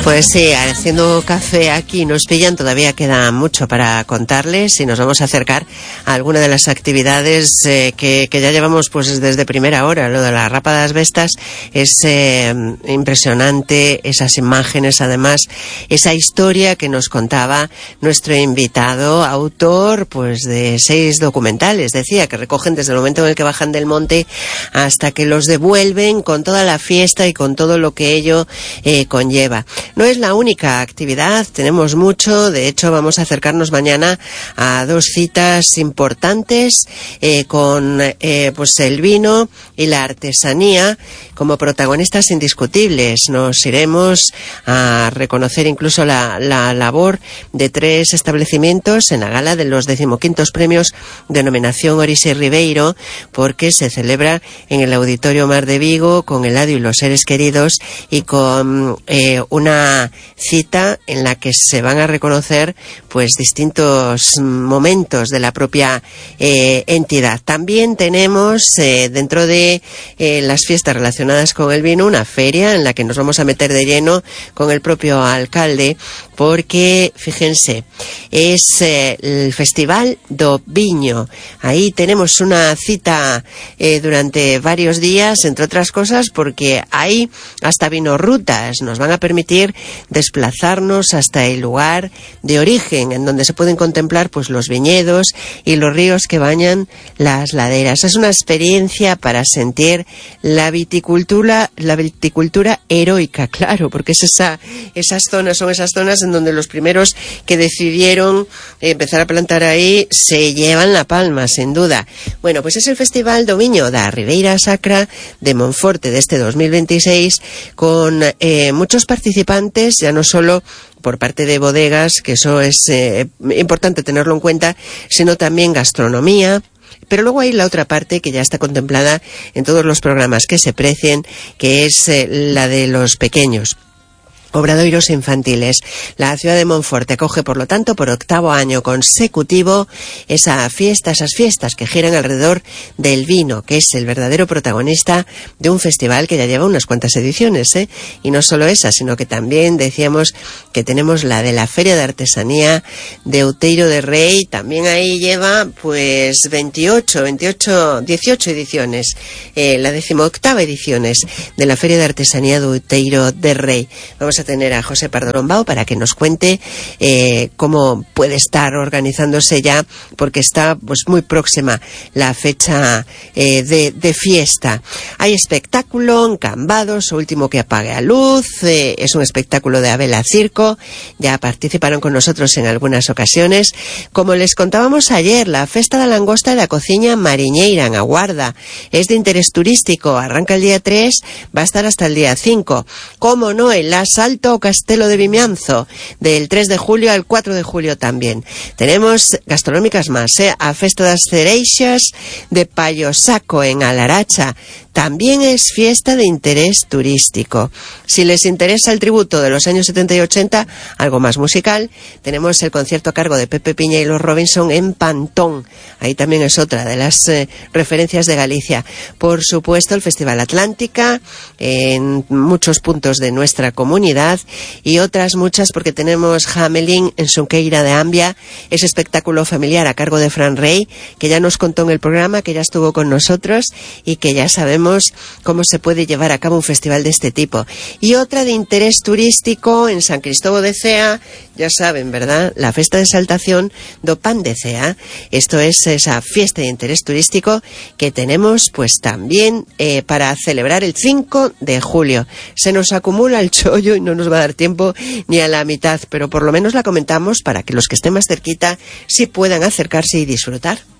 Pues sí, haciendo café aquí nos pillan, todavía queda mucho para contarles y nos vamos a acercar a alguna de las actividades que ya llevamos pues desde primera hora. Lo de la Rapa das Vestas es impresionante, esas imágenes, además, esa historia que nos contaba nuestro invitado, autor pues de 6 documentales, decía, que recogen desde el momento en el que bajan del monte hasta que los devuelven con toda la fiesta y con todo lo que ello conlleva. No es la única actividad, tenemos mucho. De hecho, vamos a acercarnos mañana a 2 citas importantes con pues el vino y la artesanía como protagonistas indiscutibles. Nos iremos a reconocer incluso la labor de 3 establecimientos en la gala de los 15º premios denominación Oris y Ribeiro, porque se celebra en el Auditorio Mar de Vigo con Eladio y los seres queridos y con una cita en la que se van a reconocer pues distintos momentos de la propia entidad. También tenemos dentro de las fiestas relacionadas con el vino una feria en la que nos vamos a meter de lleno con el propio alcalde, porque fíjense, es el Festival do Viño. Ahí tenemos una cita durante varios días, entre otras cosas porque hay hasta vinorrutas. Nos van a permitir desplazarnos hasta el lugar de origen, en donde se pueden contemplar pues los viñedos y los ríos que bañan las laderas. Es una experiencia para sentir la viticultura heroica, claro, porque es esas zonas en donde los primeros que decidieron empezar a plantar ahí se llevan la palma, sin duda. Bueno, pues es el Festival do Viño da Ribeira Sacra de Monforte de este 2026, con muchos participantes, ya no solo por parte de bodegas, que eso es importante tenerlo en cuenta, sino también gastronomía. Pero luego hay la otra parte que ya está contemplada en todos los programas que se precien, que es la de los pequeños obradoiros infantiles. La ciudad de Monforte acoge, por lo tanto, por 8º año consecutivo esas fiestas que giran alrededor del vino, que es el verdadero protagonista de un festival que ya lleva unas cuantas ediciones, y no solo esa, sino que también decíamos que tenemos la de la Feria de Artesanía de Outeiro de Rei. También ahí lleva pues 18 ediciones, la 18ª ediciones de la Feria de Artesanía de Outeiro de Rei. Vamos a tener a José Pardo Lombao para que nos cuente cómo puede estar organizándose ya, porque está pues muy próxima la fecha de fiesta. Hay espectáculo, encambados, último que apague a luz, es un espectáculo de Abela Circo, ya participaron con nosotros en algunas ocasiones. Como les contábamos ayer, la Festa da Langosta e da Cociña Mariñeira en Aguarda es de interés turístico, arranca el día 3, va a estar hasta el día 5. Como no, el asalto ao Castelo de Vimianzo, del 3 de julio al 4 de julio también. Tenemos gastronómicas más, a Festa das Cereixas de Payosaco en Alaracha. También es fiesta de interés turístico. Si les interesa el tributo de los años 70 y 80, algo más musical, tenemos el concierto a cargo de Pepe Piña y los Robinson en Pantón. Ahí también es otra de las referencias de Galicia. Por supuesto, el Festival Atlántica en muchos puntos de nuestra comunidad y otras muchas, porque tenemos Hamelin en Xunqueira de Ambia, ese espectáculo familiar a cargo de Fran Rey, que ya nos contó en el programa, que ya estuvo con nosotros y que ya sabemos cómo se puede llevar a cabo un festival de este tipo. Y otra de interés turístico en San Cristóbal de Cea, ya saben, ¿verdad? La Festa de Exaltación do Pan de Cea. Esto es esa fiesta de interés turístico que tenemos pues también para celebrar el 5 de julio. Se nos acumula el chollo y no nos va a dar tiempo ni a la mitad, pero por lo menos la comentamos para que los que estén más cerquita sí puedan acercarse y disfrutar.